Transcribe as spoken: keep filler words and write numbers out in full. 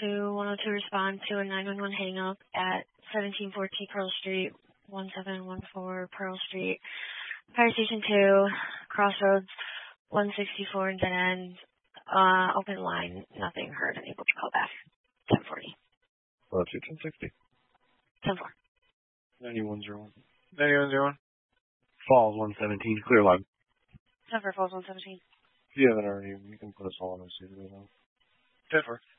to one oh two respond to a nine one one hang up at seventeen fourteen Pearl Street, one seven one four Pearl Street. Fire Station two, Crossroads, one sixty-four and dead end. Uh, open line, nothing heard, unable to call back. ten forty. one oh two, ten sixty. ten four. ninety-one oh one. ninety-one oh one. Falls one seventeen, clear line. ten four, Falls one seventeen. If you haven't already, you can put us all on the scene. ten four.